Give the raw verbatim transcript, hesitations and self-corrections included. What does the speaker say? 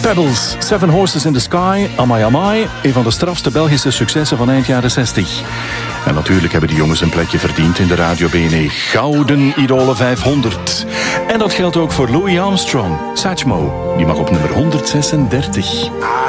Pebbles, Seven Horses in the Sky, Amai Amai, een van de strafste Belgische successen van eind jaren zestig. En natuurlijk hebben die jongens een plekje verdiend in de Radio B N E Gouden Idolen vijfhonderd. En dat geldt ook voor Louis Armstrong. Satchmo, die mag op nummer honderdzesendertig.